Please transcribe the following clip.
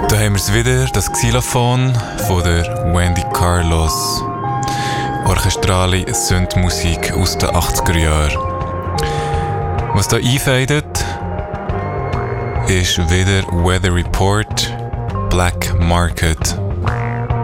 Da haben wir es wieder, das Xylophon von der Wendy Carlos. Orchestrale Synth-Musik aus den 80er Jahren. Was da einfädet, ist wieder Weather Report, Black Market.